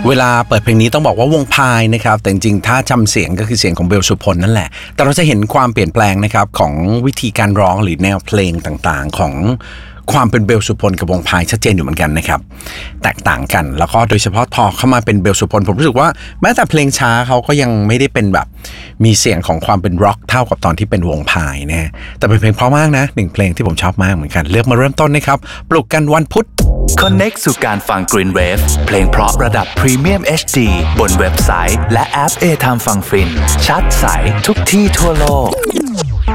เวลาเปิดเพลงนี้ต้องบอกว่าวงพายนะครับแต่จริงๆถ้าจำเสียงก็คือเสียงของเบลสุพลนั่นแหละแต่เราจะเห็นความเปลี่ยนแปลงนะครับของวิธีการร้องหรือแนวเพลงต่างๆของความเป็นเบลสุพลกับวงพายชัดเจนอยู่เหมือนกันนะครับแตกต่างกันแล้วก็โดยเฉพาะพอเข้ามาเป็นเบลสุพลผมรู้สึกว่าแม้แต่เพลงช้าเขาก็ยังไม่ได้เป็นแบบมีเสียงของความเป็นร็อกเท่ากับตอนที่เป็นวงพายนะแต่เป็นเพลงเพราะมากนะหนึ่งเพลงที่ผมชอบมากเหมือนกันเลือกมาเริ่มต้นนะครับปลุกกันวันพุธ Connect สู่การฟัง Green Wave เพลงเพราะระดับ Premium HD บนเว็บไซต์และแอป A Time ฟังฟินชัดใสทุกที่ทั่วโลก